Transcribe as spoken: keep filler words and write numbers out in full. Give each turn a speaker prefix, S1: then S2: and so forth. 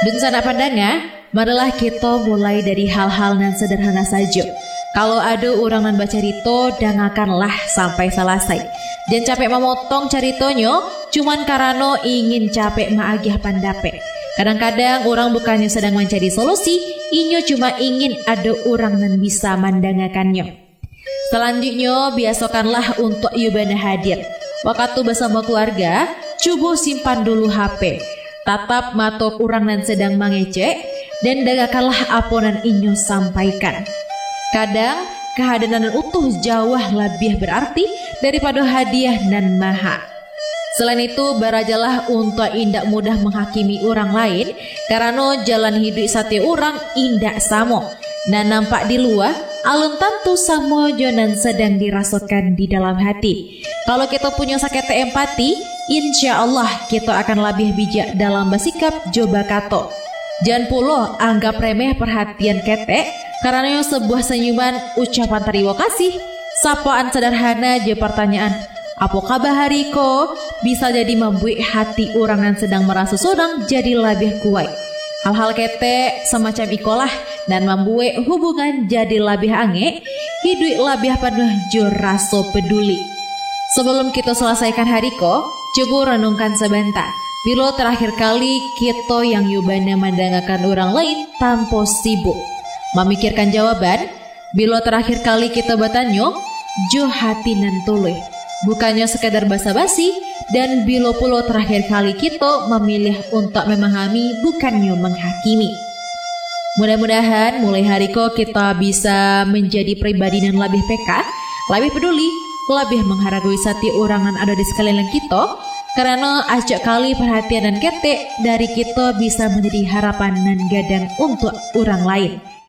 S1: Dan sana pandanga, marilah kita mulai dari hal-hal nan sederhana saja. Kalau ada orang nan baca cerita, dengarkanlah sampai selesai. Jangan capek memotong ceritonyo, cuman karena ingin capek maagih pandape. Kadang-kadang orang bukannya sedang mencari solusi, inyo cuma ingin ada orang nan bisa mendengarkannya. Selanjutnya, biasakanlah untuk yubana hadir. Waktu bersama keluarga, coba simpan dulu H P. Tatap mata orang nan sedang mengecek dan dengarkanlah apa nan inyo sampaikan. Kadang kehadiran utuh jauh lebih berarti daripada hadiah nan mahal. Selain itu, berajalah untuk indak mudah menghakimi orang lain karena jalan hidup setiap orang indak sama. Nah nampak di luar, alun tentu sama jonan sedang dirasakan di dalam hati. Kalau kita punya sakit empati, insya Allah kita akan lebih bijak dalam bersikap coba kato. Jangan pula anggap remeh perhatian ketek karena sebuah senyuman, ucapan terima kasih, sapaan sederhana je pertanyaan, apa kabar hariko, bisa jadi membuat hati orang yang sedang merasa sedang jadi lebih kuat. Hal-hal ketek semacam ikolah dan membuat hubungan jadi lebih ange, hidup lebih penuh jo rasa peduli. Sebelum kita selesaikan hariko, coba renungkan sebentar. Bila terakhir kali kita yang yubana mendengarkan orang lain tanpa sibuk. Memikirkan jawaban, bila terakhir kali kita bertanya, jo hati nan tulih. Bukannya sekadar basa-basi, dan bila pula terakhir kali kita memilih untuk memahami bukannya menghakimi. Mudah-mudahan mulai hari ko kita bisa menjadi pribadi yang lebih peka, lebih peduli, lebih menghargai setiap orang yang ada di sekeliling kita, karena acak kali perhatian dan ketek dari kita bisa menjadi harapan dan gadang untuk orang lain.